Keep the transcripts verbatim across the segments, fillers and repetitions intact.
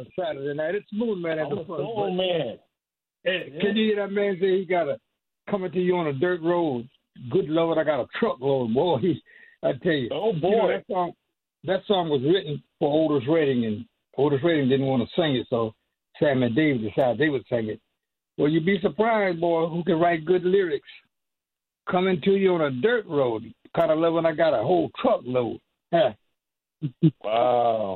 on Saturday night. It's Moon Man at I'm the a first. soul man. Hey, Yeah. can you hear that man say he got a coming to you on a dirt road? Good Lord, I got a truckload, boy. He, I tell you. Oh, You know, boy. that song, that song was written for Otis Redding, and Otis Redding didn't want to sing it, so Sam and Dave decided they would sing it. Well, you'd be surprised, boy, who can write good lyrics. Coming to you on a dirt road. Kind of love when I got a whole truckload. Huh. Wow.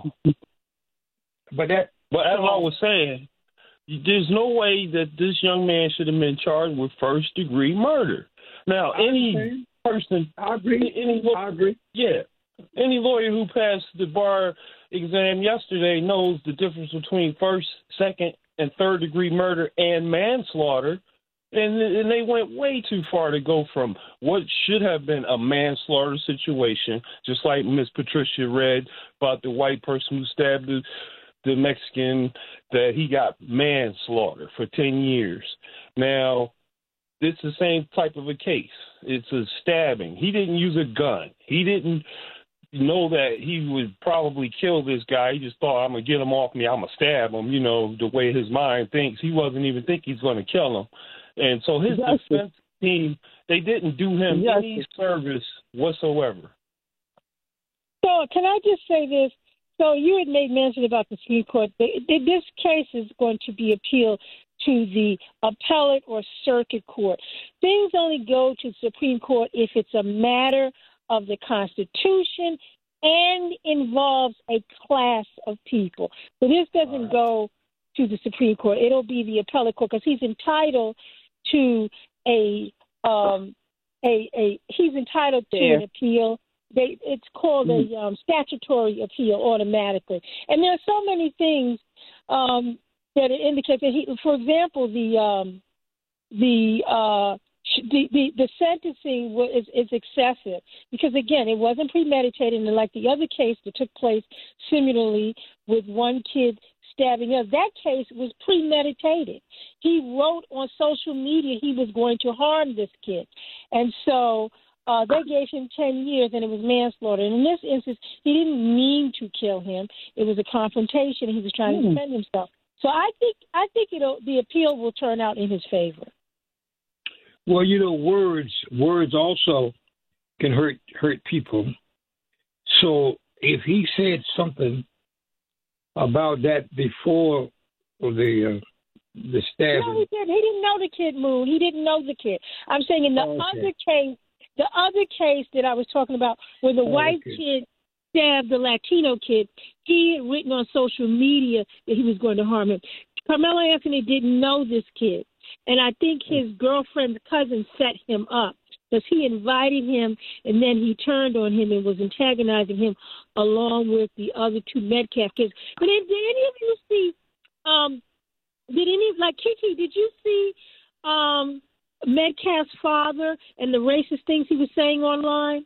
But that, But as I was saying, there's no way that this young man should have been charged with first degree murder. Now, I any understand. person, I agree. any I agree. yeah, any lawyer who passed the bar exam yesterday knows the difference between first, second, and third degree murder and manslaughter. And, and they went way too far to go from what should have been a manslaughter situation, just like Miss Patricia read about the white person who stabbed the, the Mexican, that he got manslaughter for ten years. Now, it's the same type of a case. It's a stabbing. He didn't use a gun. He didn't know that he would probably kill this guy. He just thought, I'm going to get him off me. I'm going to stab him, you know, the way his mind thinks. He wasn't even thinking he's going to kill him. And so his Exactly. defense team, they didn't do him Exactly. any service whatsoever. So can I just say this? So you had made mention about the Supreme Court. This case is going to be appealed to the appellate or circuit court. Things only go to the Supreme Court if it's a matter of the Constitution and involves a class of people. So this doesn't Right. go to the Supreme Court. It'll be the appellate court because he's entitled to a um a a he's entitled to Fair. an appeal. They it's called a um, statutory appeal automatically. And there are so many things um, that it indicates that he, for example, the um, the uh, the, the the sentencing wa- is, is excessive because again, it wasn't premeditated, and like the other case that took place similarly with one kid stabbing us, that case was premeditated. He wrote on social media he was going to harm this kid, and so uh, they gave him ten years, and it was manslaughter. And in this instance, he didn't mean to kill him; it was a confrontation. He was trying to Hmm. defend himself. So I think I think it'll the appeal will turn out in his favor. Well, you know, words words also can hurt hurt people. So if he said something about that before the uh, the stabbing, No, he didn't. He didn't know the kid, Moon. He didn't know the kid. I'm saying in the Oh, okay. other case, the other case that I was talking about, where the Oh, white okay. kid stabbed the Latino kid, he had written on social media that he was going to harm him. Carmelo Anthony didn't know this kid, and I think his girlfriend's cousin set him up because he invited him, and then he turned on him and was antagonizing him along with the other two Metcalf kids. But did, did any of you see? Um, did any like Kiki? Did you see um, Metcalf's father and the racist things he was saying online?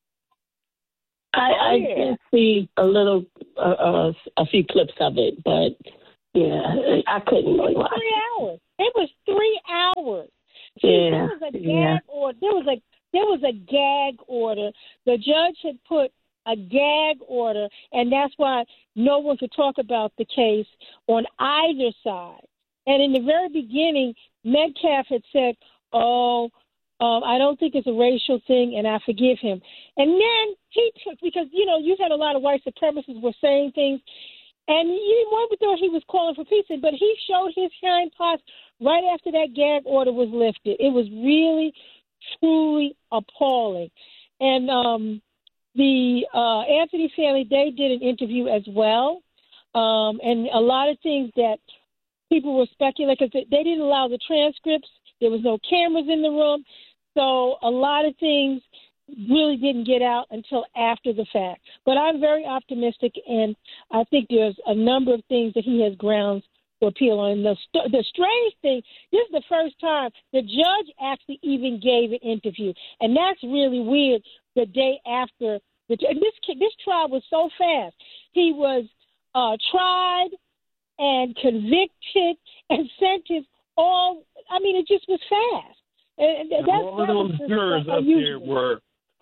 I, Oh, I yeah. did see a little, uh, uh, a few clips of it, but yeah, I couldn't It really was watch. three hours. It was three hours. See, Yeah, there was a gag yeah. order. There was a there was a gag order. The judge had put a gag order, and that's why no one could talk about the case on either side. And in the very beginning, Metcalf had said, "Oh, um, I don't think it's a racial thing, and I forgive him." And then he took because you know you had a lot of white supremacists were saying things. And you one would thought he was calling for peace, but he showed his hind parts right after that gag order was lifted. It was really, truly appalling. And um, the uh, Anthony family, they did an interview as well. Um, and a lot of things that people were speculating, because they didn't allow the transcripts. There was no cameras in the room. So a lot of things really didn't get out until after the fact. But I'm very optimistic, and I think there's a number of things that he has grounds to appeal on. The, st- the strange thing, this is the first time the judge actually even gave an interview, and that's really weird the day after. The, and this, this trial was so fast. He was uh, tried and convicted and sentenced all, I mean, it just was fast. And, and And that's, all that of was those just jurors up there unusual. were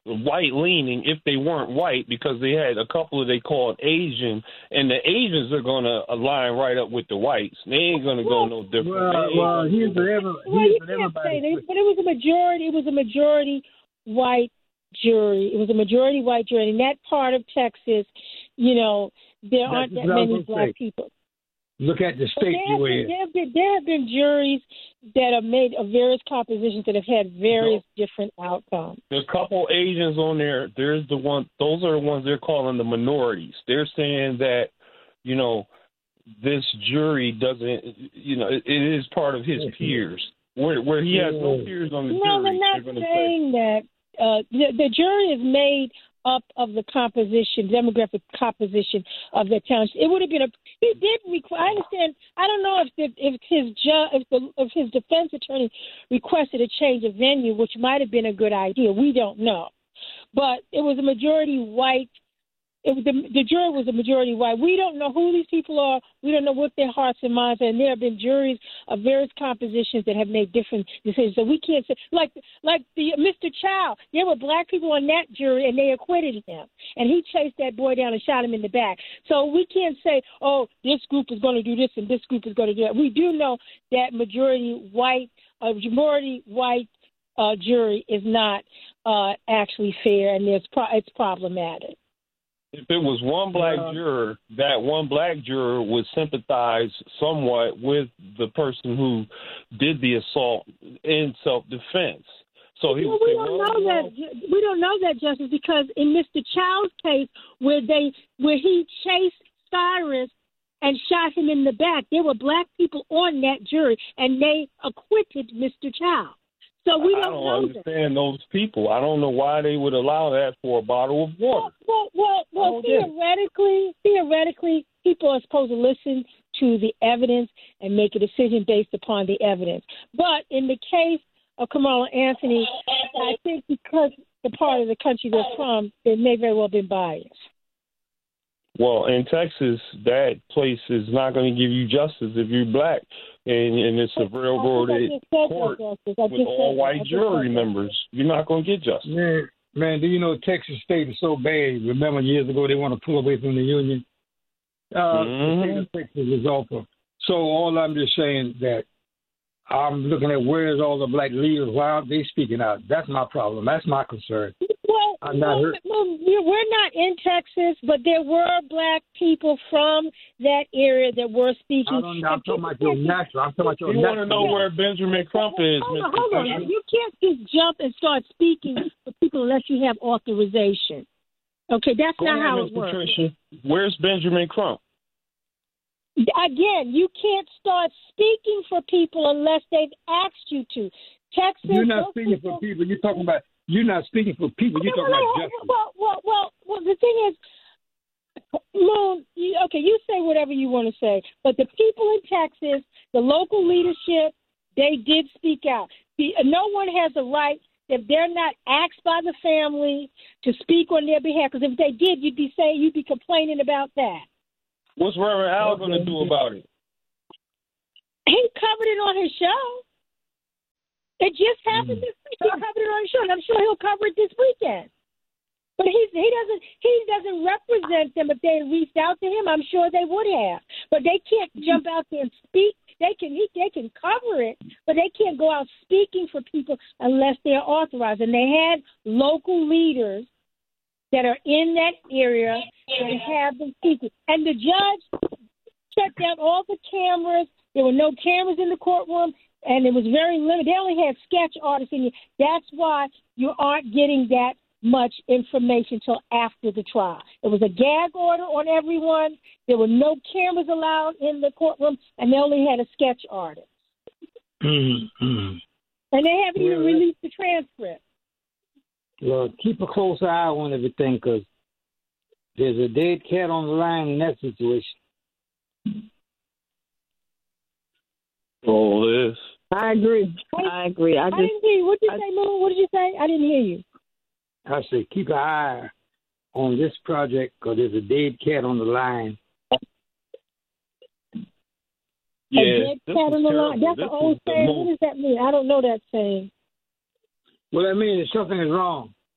white leaning if they weren't white, because they had a couple of they called Asian, and the Asians are going to align right up with the whites. They ain't going to go no different. Well, well here's what ever, well, here's you what can't everybody say that, but it was a majority. It was a majority white jury. It was a majority white jury. In that part of Texas, you know, there That's aren't that what I was many gonna black say. people. Look at the But state there, have you're been, in. there, have been, there have been juries that are made of various compositions that have had various different outcomes. There's a couple Asians on there. There's the one. Those are the ones they're calling the minorities. They're saying that, you know, this jury doesn't, you know, it, it is part of his peers. Where where he has no peers on the no, jury. No, I'm not saying say. that. Uh, the, the jury is made up of the composition, demographic composition of the township. It would have been a. He did request. I understand. I don't know if the, if his ju- if the if his defense attorney requested a change of venue, which might have been a good idea. We don't know, but it was a majority white. It was the, the jury was a majority white. We don't know who these people are. We don't know what their hearts and minds are. And there have been juries of various compositions that have made different decisions. So we can't say, like like the Mister Chow, there were black people on that jury, and they acquitted him. And he chased that boy down and shot him in the back. So we can't say, oh, this group is going to do this and this group is going to do that. We do know that majority white, a uh, majority white uh, jury is not uh, actually fair, and there's pro- it's problematic. If it was one black uh, juror, that one black juror would sympathize somewhat with the person who did the assault in self-defense. So he well, would we say, don't well, know well, that. We don't know that, Justice, because in Mister Chow's case, where they where he chased Cyrus and shot him in the back, there were black people on that jury, and they acquitted Mister Chow. So we don't, I don't know understand that. those people. I don't know why they would allow that for a bottle of water. Well, well, well, well theoretically, theoretically, people are supposed to listen to the evidence and make a decision based upon the evidence. But in the case of Kamala Anthony, I think because the part of the country they're from, they may very well have been biased. Well, in Texas, that place is not going to give you justice if you're black. And, and it's a railroaded court with all white jury members. You're not going to get justice. Man, man, do you know Texas State is so bad? Remember years ago they want to pull away from the union? Uh, mm-hmm. The state of Texas is awful. So all I'm just saying that I'm looking at where's all the black leaders? Why aren't they speaking out? That's my problem. That's my concern. Well, I'm not well, hurt. well, we're not in Texas, but there were black people from that area that were speaking. I don't know. I'm talking about your natural. I'm talking about your You natural. want to know where Benjamin Crump is, Hold on, Mister hold on. You can't just jump and start speaking for people unless you have authorization. Okay, that's Go not ahead, how Miz it works. Patricia. Where's Benjamin Crump? Again, you can't start speaking for people unless they've asked you to. Texas. You're not speaking people, for people. You're talking about. You're not speaking for people. You're talking about justice. Well, well, well, well. The thing is, Moon. You, okay, you say whatever you want to say, but the people in Texas, the local leadership, they did speak out. The, no one has a right if they're not asked by the family to speak on their behalf. Because if they did, you'd be saying you'd be complaining about that. What's Reverend Al going to do about it? He covered it on his show. It just happened this week. He covered it on his show, and I'm sure he'll cover it this weekend. But he's, he doesn't he doesn't represent them. If they had reached out to him, I'm sure they would have. But they can't jump out there and speak. They can he, they can cover it, but they can't go out speaking for people unless they're authorized. And they had local leaders that are in that area that have been speaking. And the judge checked out all the cameras. There were no cameras in the courtroom, and it was very limited. They only had sketch artists in it. That's why you aren't getting that much information till after the trial. It was a gag order on everyone. There were no cameras allowed in the courtroom, and they only had a sketch artist. Mm-hmm. And they haven't even released the transcript. Well, keep a close eye on everything, because there's a dead cat on the line in that situation. Oh, this. I agree. I agree. I, I just, didn't hear you. What did you I, say, Moon? What did you say? I didn't hear you. I said keep an eye on this project, because there's a dead cat on the line. Yeah, a dead cat on the line. That's an old saying. What does that mean? I don't know that saying. Well, that means that something is wrong.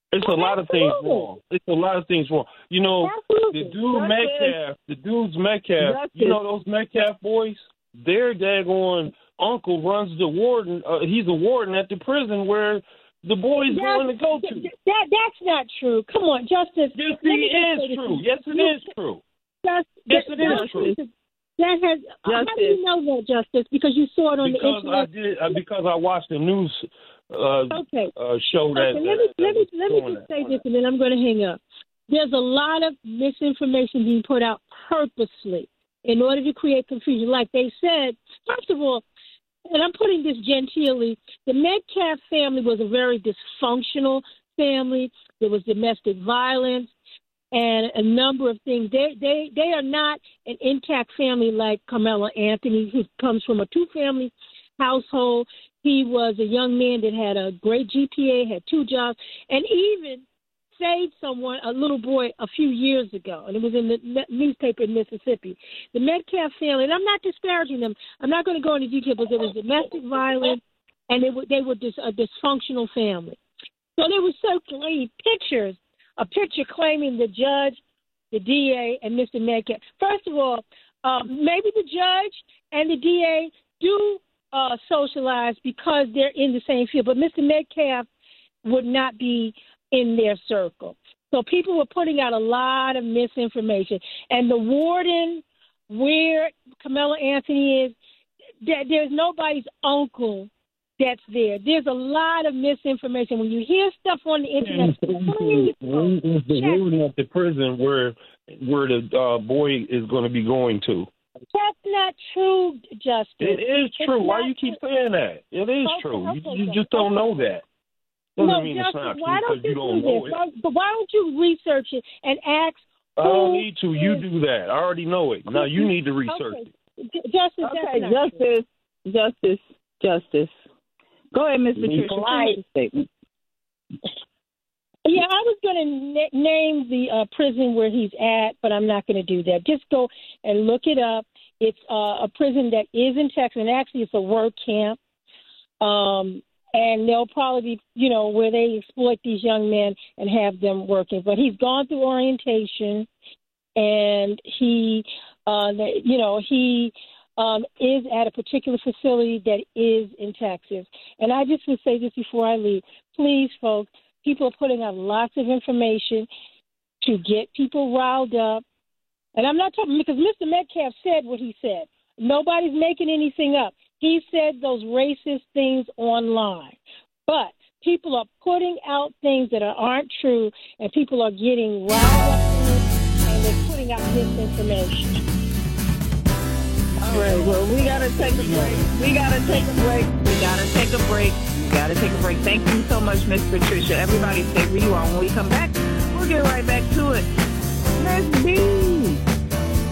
It's a lot of things wrong. It's a lot of things wrong. You know, Absolutely. the dude Justice. Metcalf, the dude's Metcalf, Justice. you know those Metcalf boys? Their daggone uncle runs the warden. Uh, he's a warden at the prison where the boy's That- going to go to. That, that that's not true. Come on, Justice. Yes, let me it just say is this. true. Yes, it You- is true. Just, Yes, that, it is that- true. That has. How do you know that, Justice? Because you saw it on Because the I internet. did, uh, because I watched the news uh, Okay. uh, show that. Okay, let me that, let me that let me was just showing say this, and then I'm going to hang up. There's a lot of misinformation being put out purposely in order to create confusion. Like they said, first of all, and I'm putting this genteelly, the Metcalf family was a very dysfunctional family. There was domestic violence and a number of things. They they they are not an intact family like Carmelo Anthony, who comes from a two-family household. He was a young man that had a great G P A, had two jobs, and even saved someone, a little boy, a few years ago, and it was in the ne- newspaper in Mississippi. The Metcalf family, and I'm not disparaging them. I'm not going to go into detail, but there was domestic violence, and they were they were dis- a dysfunctional family. So they were circulating pictures, a picture claiming the judge, the D A, and Mister Metcalf. First of all, um, maybe the judge and the D A do uh, socialize because they're in the same field, but Mister Metcalf would not be in their circle. So people were putting out a lot of misinformation. And the warden, where Carmelo Anthony is, there, there's nobody's uncle that's there. There's a lot of misinformation. When you hear stuff on the internet, please Who's the check. warden at the prison where where the uh, boy is going to be going to? That's not true, Justice. It is It's true. Why not you keep true. saying that? It is Okay, true. okay, You, you then. just don't know that. Doesn't No, mean it's Justice, not true why don't because you you don't do know this? it. Why, but why don't you research it and ask I don't who need to. You is- do that. I already know it. Now you need to research Okay. it. J- Justice, Okay, that's not true. justice, justice, justice. Go ahead, Miss Be Patricia. polite. Finish your statement. Yeah, I was going to n- name the uh, prison where he's at, but I'm not going to do that. Just go and look it up. It's uh, a prison that is in Texas, and actually it's a work camp. Um, and they'll probably be, you know, where they exploit these young men and have them working. But he's gone through orientation, and he, uh, you know, he um, is at a particular facility that is in Texas. And I just would say this before I leave. Please, folks, people are putting out lots of information to get people riled up. And I'm not talking because Mister Metcalf said what he said. Nobody's making anything up. He said those racist things online. But people are putting out things that aren't true, and people are getting riled up in it, and they're putting out misinformation. All right, well, we got to take a break. We got to take a break. We got to take a break. We got to take a break. Thank you so much, Miss Patricia. Everybody stay where you are. When we come back, we'll get right back to it. Miss B.